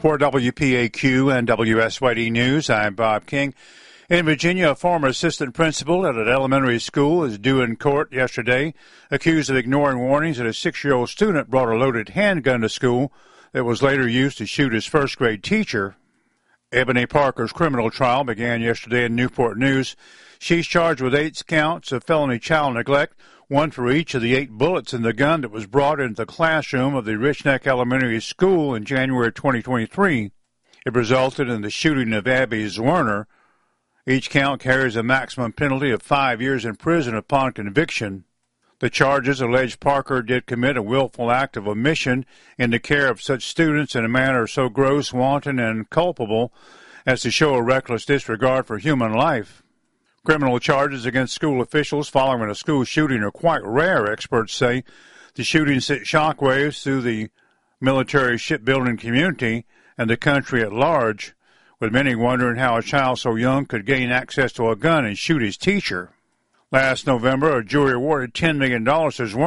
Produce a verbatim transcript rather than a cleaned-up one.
For W P A Q and W S Y D News, I'm Bob King. In Virginia, a former assistant principal at an elementary school is due in court yesterday, accused of ignoring warnings that a six-year-old student brought a loaded handgun to school that was later used to shoot his first-grade teacher. Ebony Parker's criminal trial began yesterday in Newport News. She's charged with eight counts of felony child neglect, one for each of the eight bullets in the gun that was brought into the classroom of the Rich Neck Elementary School in January twenty twenty-three. It resulted in the shooting of Abby Zwerner. Each count carries a maximum penalty of five years in prison upon conviction. The charges allege Parker did commit a willful act of omission in the care of such students in a manner so gross, wanton, and culpable as to show a reckless disregard for human life. Criminal charges against school officials following a school shooting are quite rare, experts say. The shooting sent shockwaves through the military shipbuilding community and the country at large, with many wondering how a child so young could gain access to a gun and shoot his teacher. Last November, a jury awarded ten million dollars to Zwerner